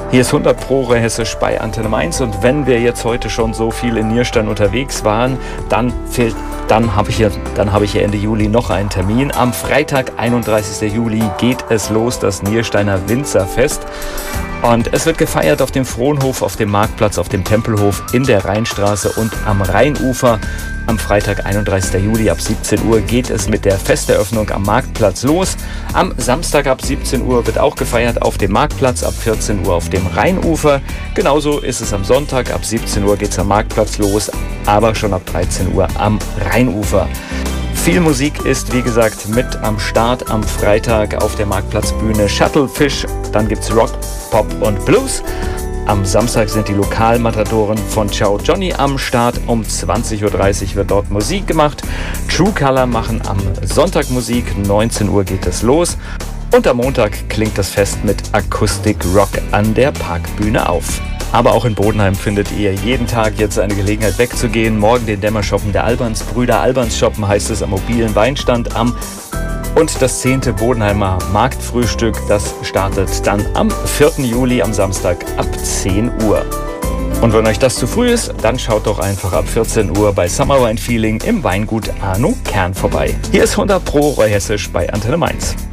Hier ist 100 Pro Hessisch bei Antenne Mainz, und wenn wir jetzt heute schon so viel in Nierstein unterwegs waren, dann habe ich hier Ende Juli noch einen Termin. Am Freitag, 31. Juli, geht es los, das Niersteiner Winzerfest. Und es wird gefeiert auf dem Frohnhof, auf dem Marktplatz, auf dem Tempelhof, in der Rheinstraße und am Rheinufer. Am Freitag, 31. Juli ab 17 Uhr geht es mit der Festeröffnung am Marktplatz los. Am Samstag ab 17 Uhr wird auch gefeiert auf dem Marktplatz, ab 14 Uhr auf dem Rheinufer. Genauso ist es am Sonntag, ab 17 Uhr geht es am Marktplatz los, aber schon ab 13 Uhr am Rheinufer. Viel Musik ist, wie gesagt, mit am Start am Freitag auf der Marktplatzbühne. Shuttlefish, dann gibt's Rock, Pop und Blues. Am Samstag sind die Lokalmatadoren von Ciao Johnny am Start. Um 20.30 Uhr wird dort Musik gemacht. True Color machen am Sonntag Musik. 19 Uhr geht es los. Und am Montag klingt das Fest mit Akustik-Rock an der Parkbühne auf. Aber auch in Bodenheim findet ihr jeden Tag jetzt eine Gelegenheit wegzugehen. Morgen den Dämmershoppen der Albans. Brüder Albans shoppen heißt es am mobilen Weinstand und das 10. Bodenheimer Marktfrühstück, das startet dann am 4. Juli am Samstag ab 10 Uhr. Und wenn euch das zu früh ist, dann schaut doch einfach ab 14 Uhr bei Summer Wine Feeling im Weingut Arno Kern vorbei. Hier ist 100 Pro Hessisch bei Antenne Mainz.